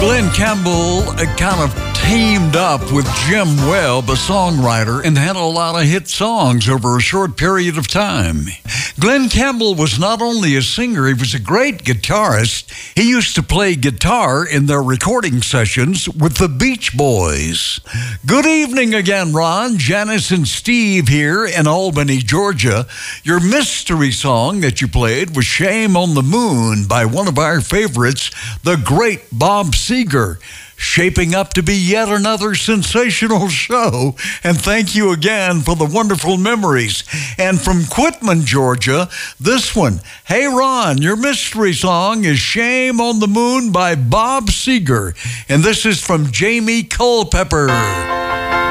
Glenn Campbell kind of teamed up with Jim Webb, a songwriter, and had a lot of hit songs over a short period of time. Glenn Campbell was not only a singer, he was a great guitarist. He used to play guitar in their recording sessions with the Beach Boys. Good evening again, Ron, Janice, and Steve here in Albany, Georgia. Your mystery song that you played was Shame on the Moon by one of our favorites, the great Bob Seger. Shaping up to be yet another sensational show. And thank you again for the wonderful memories. And from Quitman, Georgia, this one. Hey, Ron, your mystery song is Shame on the Moon by Bob Seger. And this is from Jamie Culpepper.